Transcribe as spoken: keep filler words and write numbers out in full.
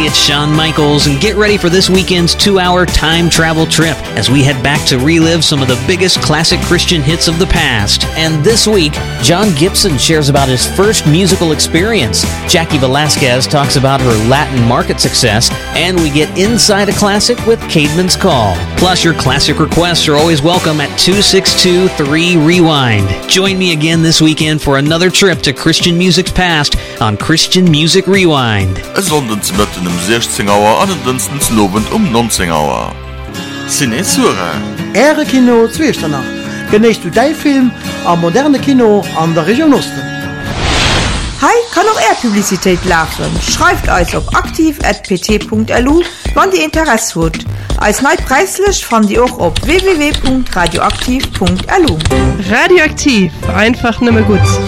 it's Shawn Michaels, and get ready for this weekend's two-hour time travel trip as we head back to relive some of the biggest classic Christian hits of the past. And this week, John Gibson shares about his first musical experience. Jackie Velasquez talks about her Latin market success, and we get inside a classic with Caedmon's Call. Plus, your classic requests are always welcome at two six two three rewind. Join me again this weekend for another trip to Christian music's past on Christian Music Rewind. Sonnens mitten um sechzehn Uhr an den Dienstens lobend um neunzehn Uhr. Cinesura. Ehre Kino Zwiestanach. Genießt du dein Film am moderne Kino an der Region Osten. Hi, kann auch Air-Publizität laufen. Schreibt euch auf aktiv at p t punkt l u, wann die Interesse hat. Als neu preislich fand ihr auch auf w w w punkt radioaktiv punkt l u. Radioaktiv, einfach nimmer gut.